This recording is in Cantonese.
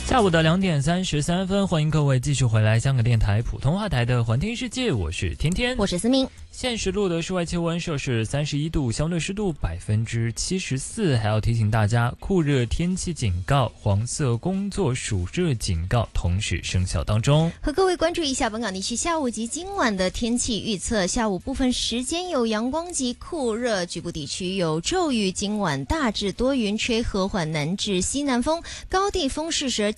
下午的2:33，欢迎各位继续回来香港电台普通话台的环听世界，我是天天， 我是思明。 现时录的室外气温摄氏31度，相对湿度74%，还要提醒大家，酷热天气警告、黄色工作暑热警告同时生效当中。 和各位关注一下本港地区下午及今晚的天气预测。下午部分时间有阳光及酷热，局部地区有骤雨，今晚大致多云，吹和缓南至西南风，高地风势时